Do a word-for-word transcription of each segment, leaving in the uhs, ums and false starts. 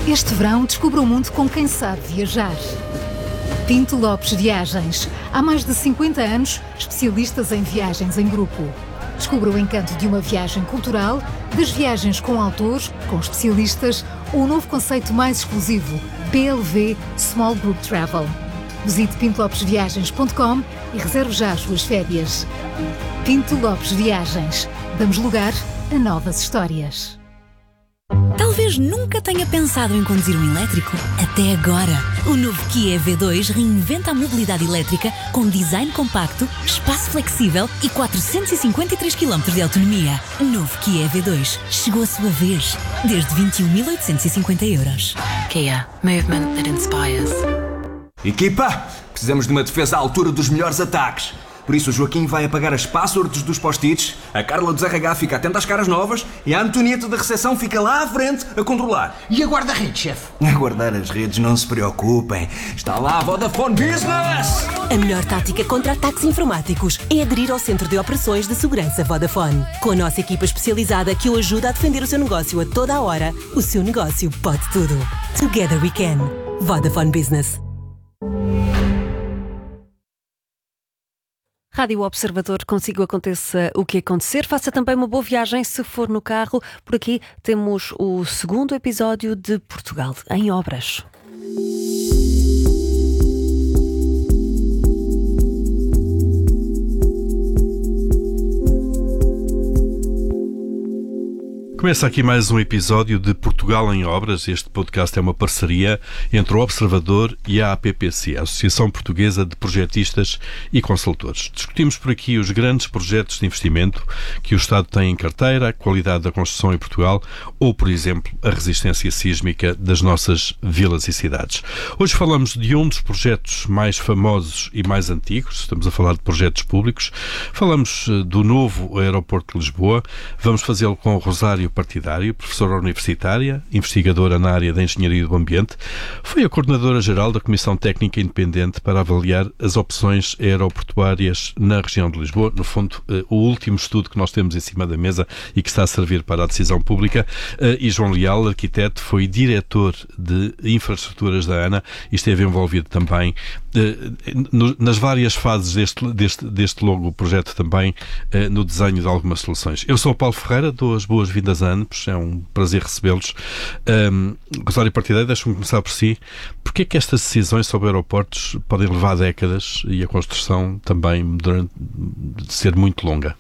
Este verão, descubra o mundo com quem sabe viajar. Pinto Lopes Viagens. Há mais de cinquenta anos, especialistas em viagens em grupo. Descubra o encanto de uma viagem cultural, das viagens com autores, com especialistas, ou o novo conceito mais exclusivo, P L V Small Group Travel. Visite pinto lopes viagens ponto com e reserve já as suas férias. Pinto Lopes Viagens. Damos lugar a novas histórias. Talvez nunca tenha pensado em conduzir um elétrico. Até agora. O novo Kia E V dois reinventa a mobilidade elétrica com design compacto, espaço flexível e quatrocentos e cinquenta e três quilómetros de autonomia. Novo Kia E V dois. Chegou a sua vez. Desde vinte e um mil oitocentos e cinquenta euros. Kia. Movement that inspires. Equipa, precisamos de uma defesa à altura dos melhores ataques. Por isso o Joaquim vai apagar as passwords dos post-its, a Carla dos R H fica atenta às caras novas e a Antonieta da recepção fica lá à frente a controlar. E a guarda-redes, chefe? A guardar as redes, não se preocupem. Está lá a Vodafone Business! A melhor tática contra ataques informáticos é aderir ao Centro de Operações de Segurança Vodafone. Com a nossa equipa especializada que o ajuda a defender o seu negócio a toda a hora, o seu negócio pode tudo. Together we can. Vodafone Business. Rádio Observador, consigo aconteça o que acontecer. Faça também uma boa viagem se for no carro. Por aqui temos o segundo episódio de Portugal em Obras. Começa aqui mais um episódio de Portugal em Obras. Este podcast é uma parceria entre o Observador e a A P P C, a Associação Portuguesa de Projetistas e Consultores. Discutimos por aqui os grandes projetos de investimento que o Estado tem em carteira, a qualidade da construção em Portugal ou, por exemplo, a resistência sísmica das nossas vilas e cidades. Hoje falamos de um dos projetos mais famosos e mais antigos. Estamos a falar de projetos públicos. Falamos do novo aeroporto de Lisboa. Vamos fazê-lo com o Rosário Partidário, professora universitária, investigadora na área da Engenharia do Ambiente. Foi a coordenadora-geral da Comissão Técnica Independente para avaliar as opções aeroportuárias na região de Lisboa. No fundo, o último estudo que nós temos em cima da mesa e que está a servir para a decisão pública. E João Leal, arquiteto, foi diretor de infraestruturas da ANA e esteve envolvido também nas várias fases deste, deste, deste longo projeto, também no desenho de algumas soluções. Eu sou o Paulo Ferreira, dou as boas-vindas a ambos, é um prazer recebê-los. Um, Rosário Partidário, deixe-me começar por si. Porquê é que estas decisões sobre aeroportos podem levar décadas e a construção também durante, de ser muito longa?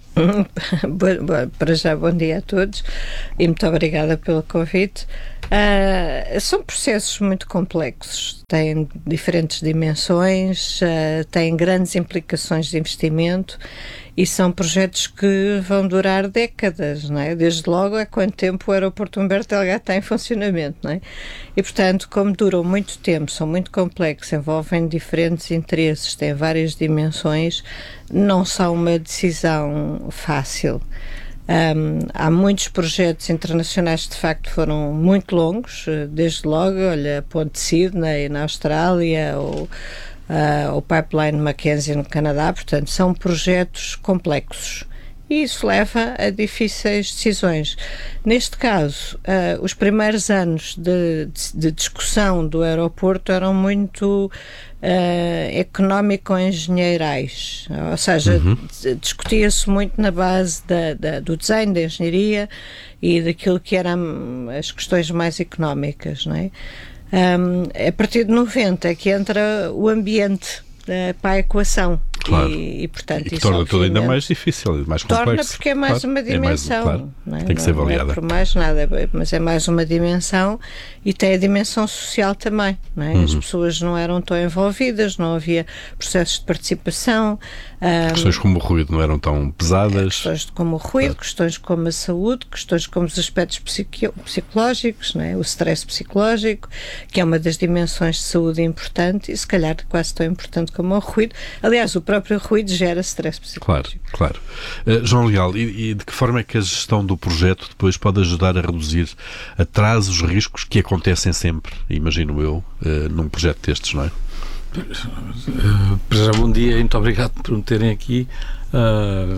Para já, bom dia a todos e muito obrigada pelo convite. Uh, são processos muito complexos, têm diferentes dimensões, uh, têm grandes implicações de investimento e são projetos que vão durar décadas, não é? Desde logo há quanto tempo o aeroporto Humberto Delgado está em funcionamento, não é? E portanto, como duram muito tempo, são muito complexos, envolvem diferentes interesses, têm várias dimensões, não são uma decisão fácil. Um, há muitos projetos internacionais que de facto foram muito longos, desde logo, olha, a Ponte de Sydney na Austrália ou uh, o Pipeline Mackenzie no Canadá, portanto são projetos complexos e isso leva a difíceis decisões. Neste caso, uh, os primeiros anos de, de, de discussão do aeroporto eram muito Uh, económico-engenheirais, ou seja, uhum. discutia-se muito na base da, da, do desenho da engenharia e daquilo que eram as questões mais económicas, não é? Um, a partir de noventa é que entra o ambiente uh, para a equação. Claro. E, e, portanto, e que isso torna tudo ainda mais difícil, mais complexo. Torna porque é mais claro, uma dimensão. É mais, claro, não é? Tem que ser avaliada. Não é por mais nada, mas é mais uma dimensão e tem a dimensão social também. Não é? Uhum. As pessoas não eram tão envolvidas, não havia processos de participação. Um, questões como o ruído não eram tão pesadas. Questões como o ruído, claro. Questões como a saúde, questões como os aspectos psiqui- psicológicos, não é? O stress psicológico, que é uma das dimensões de saúde importante e se calhar quase tão importante como o ruído. Aliás, o próprio ruído gera stress psicológico. Claro, claro. Uh, João Leal, e, e de que forma é que a gestão do projeto depois pode ajudar a reduzir atrasos, riscos que acontecem sempre, imagino eu, uh, num projeto destes, não é? Uh, para já, bom dia e muito obrigado por me terem aqui. Uh,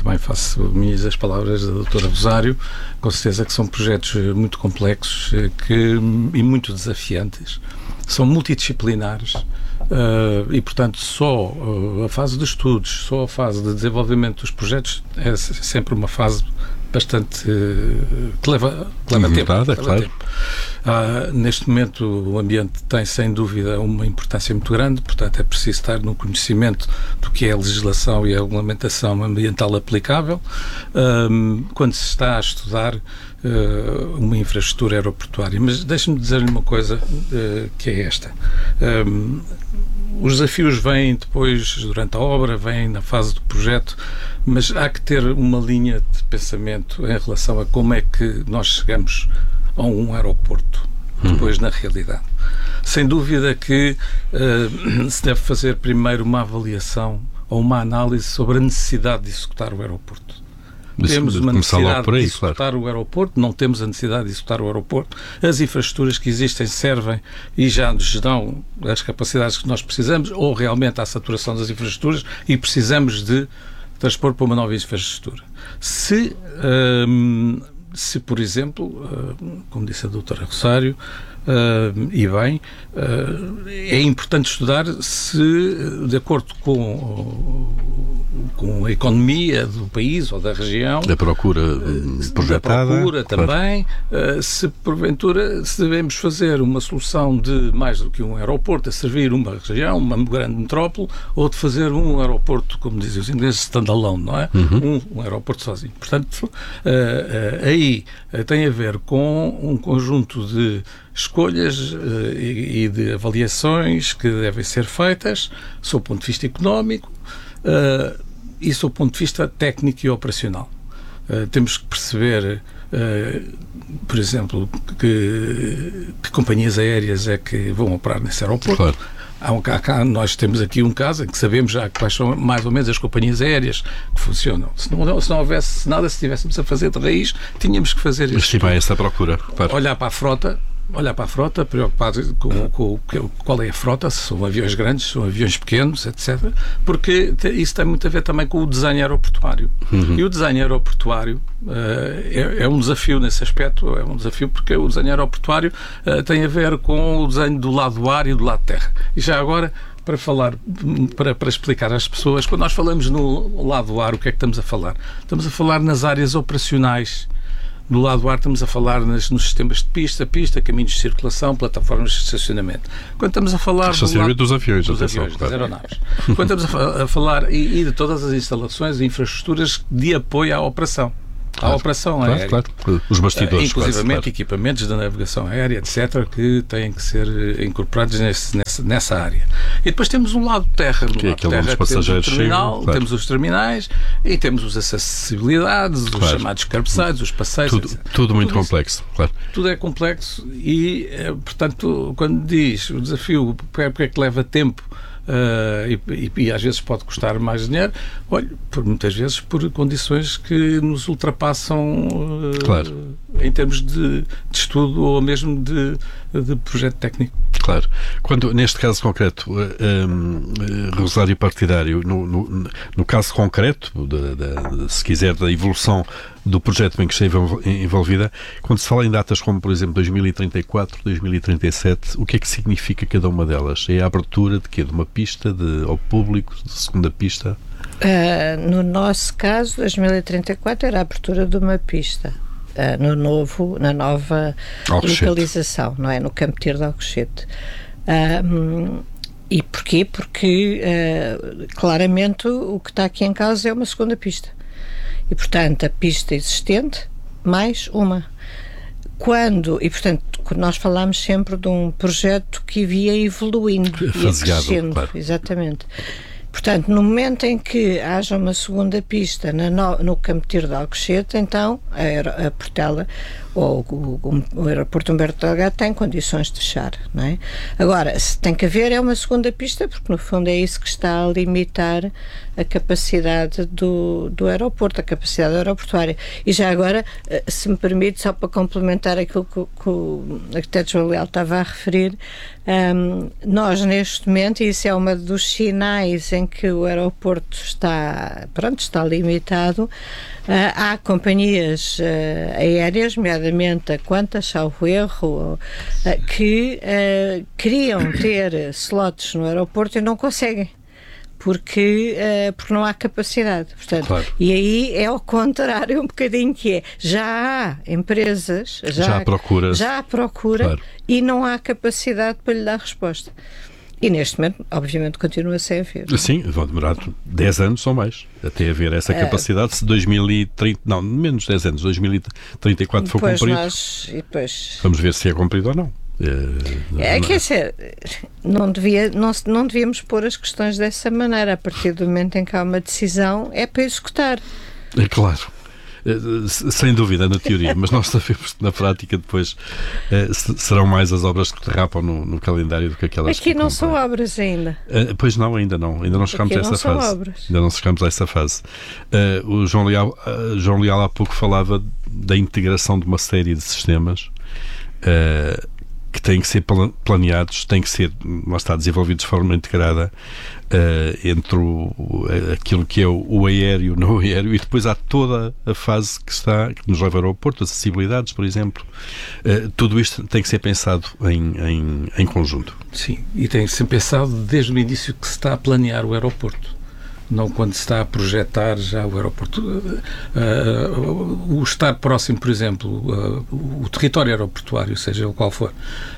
também faço minhas as palavras da doutora Rosário, com certeza que são projetos muito complexos que, e muito desafiantes, são multidisciplinares uh, e, portanto, só uh, a fase de estudos, só a fase de desenvolvimento dos projetos é sempre uma fase bastante uh, que leva, que leva tempo. Verdade, é claro. Tempo. Uh, neste momento o ambiente tem sem dúvida uma importância muito grande, portanto é preciso estar no conhecimento do que é a legislação e a regulamentação ambiental aplicável uh, quando se está a estudar uh, uma infraestrutura aeroportuária. Mas deixe-me dizer-lhe uma coisa uh, que é esta. Um, Os desafios vêm depois, durante a obra, vêm na fase do projeto, mas há que ter uma linha de pensamento em relação a como é que nós chegamos a um aeroporto, depois hum. na realidade. Sem dúvida que uh, se deve fazer primeiro uma avaliação ou uma análise sobre a necessidade de executar o aeroporto. Isso, temos uma necessidade aí, de executar claro. o aeroporto, não temos a necessidade de executar o aeroporto. As infraestruturas que existem servem e já nos dão as capacidades que nós precisamos, ou realmente há saturação das infraestruturas e precisamos de transpor para uma nova infraestrutura. Se, hum, se por exemplo, hum, como disse a doutora Rosário, Uh, e bem, uh, é importante estudar se, de acordo com, com a economia do país ou da região, da procura projetada, da procura claro. também, uh, se porventura se devemos fazer uma solução de mais do que um aeroporto a servir uma região, uma grande metrópole, ou de fazer um aeroporto, como dizem os ingleses, standalone, não é? Uhum. Um, um aeroporto sozinho. Portanto, uh, uh, aí uh, tem a ver com um conjunto de escolhas uh, e, e de avaliações que devem ser feitas sob o ponto de vista económico uh, e sob o ponto de vista técnico e operacional. Uh, temos que perceber, uh, por exemplo, que, que companhias aéreas é que vão operar nesse aeroporto. Claro. Há um, há, nós temos aqui um caso em que sabemos já quais são mais ou menos as companhias aéreas que funcionam. Se não, se não houvesse nada, se estivéssemos a fazer de raiz, tínhamos que fazer isso. Estimar essa procura. Claro. Olhar para a frota, olhar para a frota, preocupado com, com, com qual é a frota, se são aviões grandes, se são aviões pequenos, etcétera. Porque isso tem muito a ver também com o desenho aeroportuário. Uhum. E o desenho aeroportuário uh, é, é um desafio nesse aspecto, é um desafio porque o desenho aeroportuário uh, tem a ver com o desenho do lado do ar e do lado terra. E já agora, para falar, para, para explicar às pessoas, quando nós falamos no lado do ar, o que é que estamos a falar? Estamos a falar nas áreas operacionais. Do lado do ar estamos a falar nas, nos sistemas de pista, pista, caminhos de circulação, plataformas de estacionamento. Quando estamos a falar do lado, dos aviões, dos atenção, aviões, claro. das aeronaves. Quando estamos a, a falar e, e de todas as instalações e infraestruturas de apoio à operação. Claro, à operação claro, aérea. Claro. Os bastidores. Inclusivamente claro. equipamentos de navegação aérea, etcétera, que têm que ser incorporados nesse, nessa, nessa área. E depois temos o lado terra. No que lado é terra onde os passageiros temos o terminal, chegam, claro. temos os terminais e temos os acessibilidades, claro. Os chamados curbsides, os passeios, tudo, etcétera. tudo muito tudo complexo. Isso, claro. Tudo é complexo e, portanto, quando diz o desafio, porque é que leva tempo, Uh, e, e, e às vezes pode custar mais dinheiro, olha, por, muitas vezes por condições que nos ultrapassam uh, claro. em termos de, de estudo ou mesmo de, de projeto técnico. Claro. Quando, neste caso concreto, uh, um, uh, Rosário Partidário, no, no, no caso concreto, de, de, se quiser, da evolução do projeto em que está envolvida, quando se fala em datas como, por exemplo, dois mil e trinta e quatro, dois mil e trinta e sete, o que é que significa cada uma delas? É a abertura de quê? De uma pista de, ao público, de segunda pista? Uh, no nosso caso, dois mil e trinta e quatro era a abertura de uma pista. Uh, no novo, na nova Alcochete. Localização, não é? No Campo Tiro de Alcochete. Uh, e porquê? Porque uh, claramente o que está aqui em causa é uma segunda pista. E, portanto, a pista existente mais uma. Quando, e portanto, nós falamos sempre de um projeto que ia evoluindo, ia crescendo, claro. Exatamente. Portanto, no momento em que haja uma segunda pista na no, no Campo Tiro de Alcochete, então a, a Portela, ou o, o aeroporto Humberto Delgado tem condições de fechar, não é? Agora, se tem que haver é uma segunda pista, porque no fundo é isso que está a limitar a capacidade do, do aeroporto, a capacidade aeroportuária. E já agora, se me permite, só para complementar aquilo que, que o arquiteto João Leal estava a referir, um, nós neste momento, e isso é um dos sinais em que o aeroporto está, pronto, está limitado, uh, há companhias uh, aéreas, nomeadamente a Qantas, salvo erro, uh, que uh, queriam ter slots no aeroporto e não conseguem. Porque, uh, porque não há capacidade. Portanto, claro. E aí é ao contrário um bocadinho que é, já há empresas, já, já há procura, já há procura claro. E não há capacidade para lhe dar resposta. E neste momento, obviamente, continua sem haver. Sim, vão demorar dez anos ou mais até haver essa capacidade. Uh, se dois mil e trinta, não, menos dez anos, dois mil e trinta e quatro for cumprido, nós, e depois... vamos ver se é cumprido ou não. É, quer dizer, não, devia, não, não devíamos pôr as questões dessa maneira. A partir do momento em que há uma decisão, é para executar. É claro, sem dúvida na teoria, mas nós sabemos que na prática depois eh, serão mais as obras que derrapam no, no calendário do que aquelas Aqui que não são obras ainda. Uh, pois não, ainda não, ainda não chegamos a essa fase. Obras. Ainda não chegamos a essa fase. Uh, o João Leal, uh, João Leal há pouco falava da integração de uma série de sistemas uh, que têm que ser planeados, têm que ser, lá está, desenvolvidos de forma integrada uh, entre o, aquilo que é o, o aéreo, não aéreo, e depois há toda a fase que está, que nos leva ao aeroporto, as acessibilidades, por exemplo. Uh, tudo isto tem que ser pensado em, em, em conjunto. Sim, e tem que ser pensado desde o início que se está a planear o aeroporto. Não quando se está a projetar já o aeroporto. Uh, uh, o estar próximo, por exemplo, uh, o território aeroportuário, seja o qual for,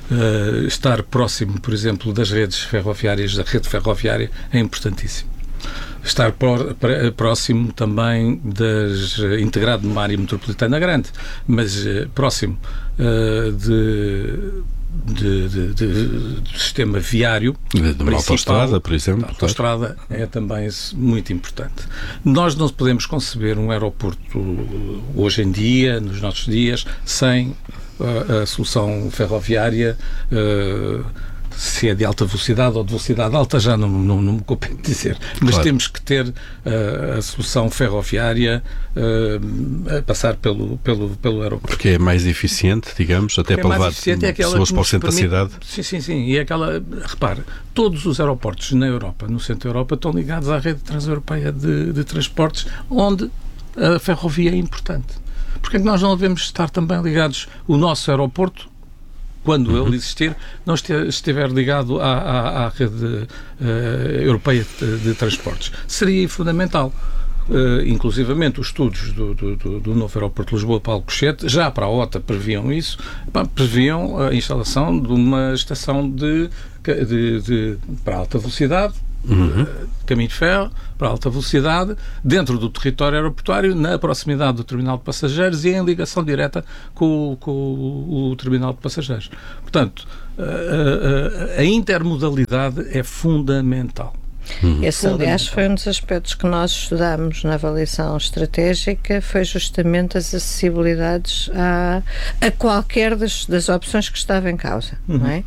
uh, estar próximo, por exemplo, das redes ferroviárias, da rede ferroviária, é importantíssimo. Estar por, por, próximo também das, integrado numa área metropolitana grande, mas uh, próximo uh, de... De, de, de, de sistema viário de, de uma autoestrada, por exemplo. A autoestrada claro. É também muito importante. Nós não podemos conceber um aeroporto hoje em dia, nos nossos dias, sem uh, a solução ferroviária, uh, se é de alta velocidade ou de velocidade alta, já não, não, não me compete dizer. Mas claro. Temos que ter uh, a solução ferroviária uh, a passar pelo, pelo, pelo aeroporto. Porque é mais eficiente, digamos, até para levar é pessoas para o centro da cidade. Sim, sim, sim. E é aquela... Repare, todos os aeroportos na Europa, no centro da Europa, estão ligados à rede transeuropeia de, de transportes, onde a ferrovia é importante. Porque é que nós não devemos estar também ligados o nosso aeroporto, quando uhum. ele existir, não estiver ligado à, à, à rede uh, europeia de, de transportes. Seria fundamental. Uh, inclusivamente os estudos do, do, do, do novo aeroporto de Lisboa para Alcochete, já para a OTA previam isso, pá, previam a instalação de uma estação de, de, de, para alta velocidade, uhum. uh, caminho de ferro, para alta velocidade, dentro do território aeroportuário, na proximidade do terminal de passageiros e em ligação direta com, com o, o terminal de passageiros. Portanto, a, a, a intermodalidade é fundamental. Esse, aliás, foi um dos aspectos que nós estudámos na avaliação estratégica, foi justamente as acessibilidades a, a qualquer das, das opções que estava em causa, uhum. não é?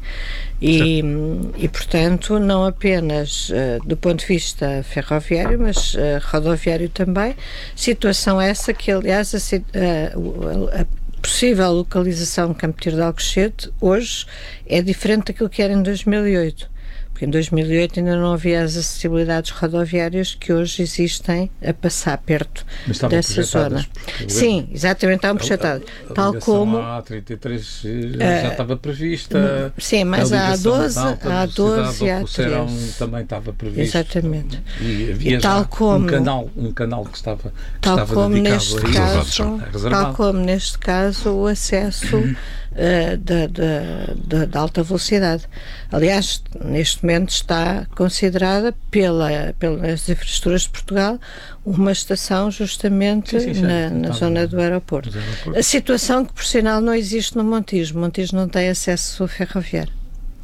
E, e, portanto, não apenas uh, do ponto de vista ferroviário, mas uh, rodoviário também, situação essa que, aliás, a, a, a possível localização de Campo Tirso de Alcochete hoje é diferente daquilo que era em dois mil e oito. Porque em dois mil e oito ainda não havia as acessibilidades rodoviárias que hoje existem a passar perto dessa zona. Sim, exatamente, estavam projetadas. Tal como a trinta e três já, já estava prevista. Sim, mas a A doze, a doze e a treze também estava previsto. Exatamente. E havia e tal como, um canal, um canal que estava, que tal estava como dedicado neste a caso, isso. Tal como neste caso o acesso uh, da, da, da, da alta velocidade. Aliás, neste momento está considerada pela, pelas infraestruturas de Portugal uma estação justamente sim, sim, na, na zona do aeroporto. A situação que, por sinal, não existe no Montijo. Montijo não tem acesso ferroviário.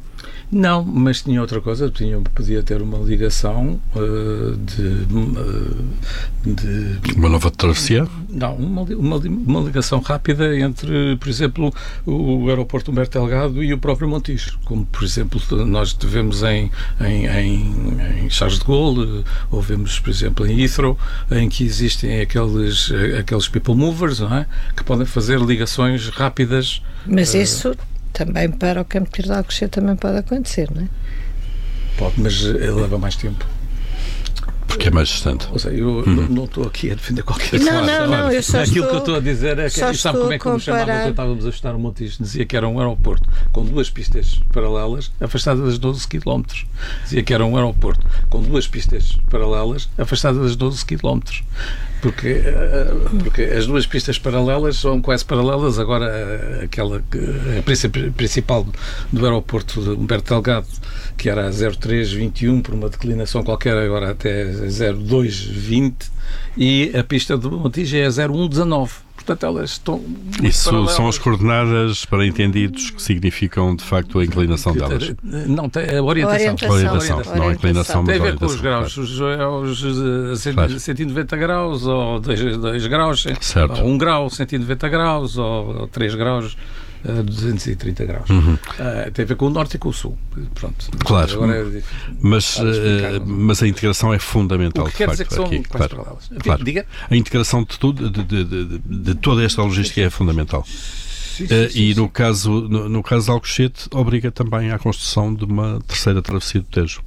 Não, mas tinha outra coisa, tinha, podia ter uma ligação uh, de, uh, de... Uma nova travessia? Não, uma, uma, uma ligação rápida entre, por exemplo, o aeroporto Humberto Delgado e o próprio Montijo, como, por exemplo, nós tivemos em, em, em, em Charles de Gaulle, ou vemos, por exemplo, em Heathrow, em que existem aqueles, aqueles people movers, não é? Que podem fazer ligações rápidas. Mas uh, isso... também para o Campo de Tiro de Alcochete também pode acontecer, não é? Pode, mas leva mais tempo. Porque é mais distante. Ou seja, eu uhum. não estou aqui a defender qualquer coisa. Não, não, não, eu só Aquilo estou, que eu estou a dizer é que, sabe como é que nos chamávamos? Estávamos a estudar o Montijo, dizia que era um aeroporto com duas pistas paralelas afastadas de doze quilómetros. Dizia que era um aeroporto com duas pistas paralelas afastadas de doze quilómetros. Porque, porque as duas pistas paralelas são quase paralelas. Agora, aquela a principal do aeroporto de Humberto Delgado, que era a zero três vinte e um, por uma declinação qualquer, agora até zero dois vinte, e a pista do Montijo é a zero um dezanove. Portanto, elas estão... Isso paralelas. São as coordenadas para entendidos que significam, de facto, a inclinação delas. Não, tem a orientação. Orientação, orientação, orientação. Não a inclinação, mas tem a ver com os graus. Claro. Os, os claro. cento e noventa graus, ou dois graus, certo. Ou um grau, cento e noventa graus, ou três graus, duzentos e trinta graus. Uhum. Uh, tem a ver com o norte e com o sul. Pronto. Claro. Agora é mas, uh, mas a integração é fundamental, o que de quer facto. dizer que são aqui. quase Claro. paralelas. Claro. Diga. A integração de, tudo, de, de, de, de toda esta logística é fundamental. Sim, sim, uh, sim, e sim. no caso, no, no caso de Alcochete, obriga também à construção de uma terceira travessia do Tejo.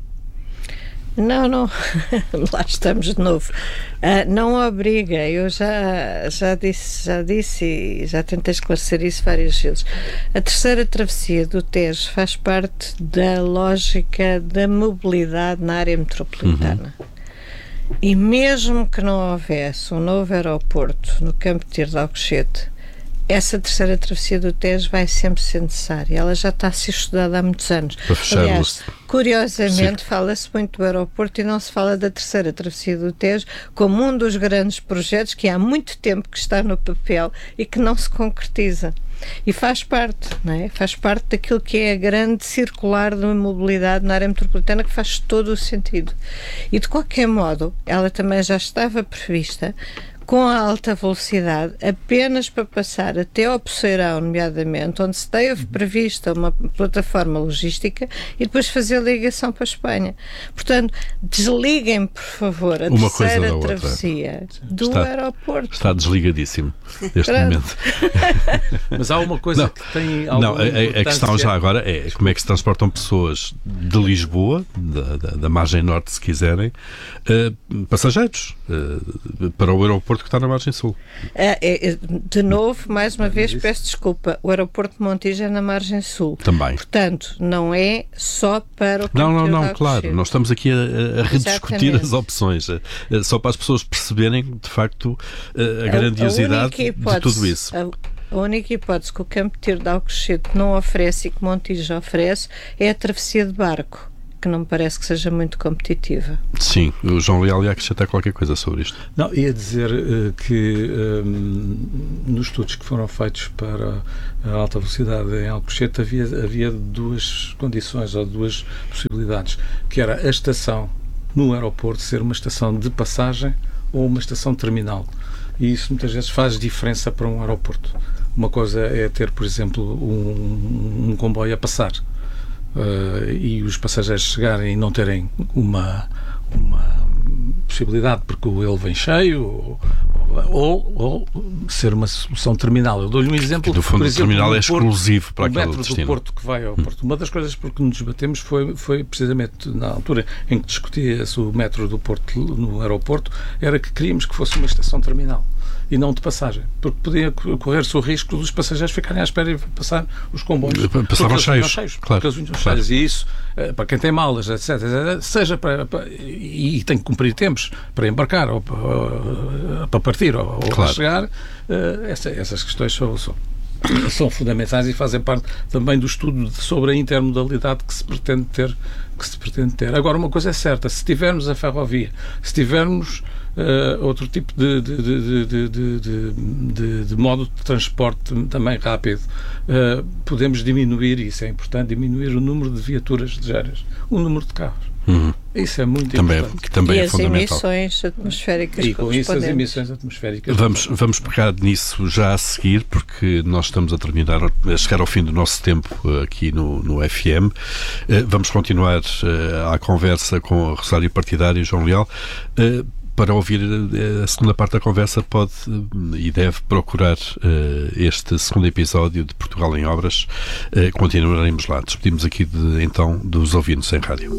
Não, não, lá estamos de novo. Uh, não obriga, eu já, já, disse, já disse e já tentei esclarecer isso várias vezes. A terceira travessia do Tejo faz parte da lógica da mobilidade na área metropolitana. Uhum. E mesmo que não houvesse um novo aeroporto no Campo de Tiro de Alcochete, essa terceira travessia do Tejo vai sempre ser necessária. Ela já está a ser estudada há muitos anos. Aliás, curiosamente, fala-se muito do aeroporto e não se fala da terceira travessia do Tejo como um dos grandes projetos que há muito tempo que está no papel e que não se concretiza. E faz parte, não é? Faz parte daquilo que é a grande circular de mobilidade na área metropolitana, que faz todo o sentido. E, de qualquer modo, ela também já estava prevista com a alta velocidade, apenas para passar até ao Poceirão, nomeadamente, onde se teve prevista uma plataforma logística e depois fazer a ligação para a Espanha. Portanto, desliguem, por favor, a uma terceira travessia do está, aeroporto. Está desligadíssimo neste momento. Mas há uma coisa não, que tem Não, a, a questão já agora é como é que se transportam pessoas de Lisboa, da, da, da margem norte, se quiserem, uh, passageiros, uh, para o aeroporto que está na margem sul. É, é, de novo, mais uma vez, peço desculpa, o aeroporto de Montijo é na margem sul. Também. Portanto, não é só para o Não, não, não, claro. Nós estamos aqui a, a rediscutir Exatamente. as opções, só para as pessoas perceberem, de facto, a grandiosidade a hipótese, de tudo isso. A, a única hipótese que o Campo de Tiro de Alcochete não oferece e que Montijo oferece é a travessia de barco, que não me parece que seja muito competitiva. Sim, o João Leal ia acrescentar qualquer coisa sobre isto. Não, ia dizer uh, que um, nos estudos que foram feitos para a alta velocidade em Alcochete havia, havia duas condições ou duas possibilidades, que era a estação no aeroporto ser uma estação de passagem ou uma estação terminal. E isso muitas vezes faz diferença para um aeroporto. Uma coisa é ter, por exemplo, um, um comboio a passar. Uh, e os passageiros chegarem e não terem uma, uma possibilidade porque ele vem cheio ou, ou, ou ser uma solução terminal. Eu dou-lhe um exemplo. Do fundo, por exemplo, o terminal é Porto, exclusivo para aquele metro destino. do Porto que vai ao Porto. Uma das coisas por que nos debatemos foi, foi precisamente na altura em que discutia-se o metro do Porto no aeroporto, era que queríamos que fosse uma estação terminal e não de passagem, porque podia correr-se o risco dos passageiros ficarem à espera e passar os comboios. Passavam cheios, cheios, claro, porque eles claro. cheios. E isso, para quem tem malas, etc, etcétera, seja para, para, e tem que cumprir tempos para embarcar, ou para, para partir, ou, ou claro. Para chegar, essa, essas questões são, são, são fundamentais e fazem parte também do estudo sobre a intermodalidade que se pretende ter. Que se pretende ter. Agora, uma coisa é certa, se tivermos a ferrovia, se tivermos uh, outro tipo de, de, de, de, de, de, de, de modo de transporte também rápido, uh, podemos diminuir, isso é importante, diminuir o número de viaturas ligeiras, o número de carros. Uhum. Isso é muito também importante. É, que também e é as fundamental. emissões atmosféricas E com isso as emissões atmosféricas. Vamos, vamos pegar nisso já a seguir, porque nós estamos a terminar, a chegar ao fim do nosso tempo aqui no, no F M. Vamos continuar a conversa com a Rosário Partidário e João Leal. Para ouvir a segunda parte da conversa, pode e deve procurar este segundo episódio de Portugal em Obras. Continuaremos lá. Despedimos aqui de, então dos ouvintes em rádio.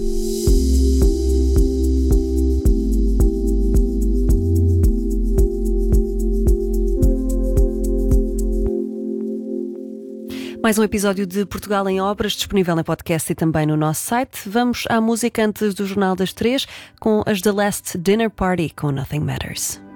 Mais um episódio de Portugal em Obras, disponível em podcast e também no nosso site. Vamos à música antes do Jornal das Três, com as The Last Dinner Party, com Nothing Matters.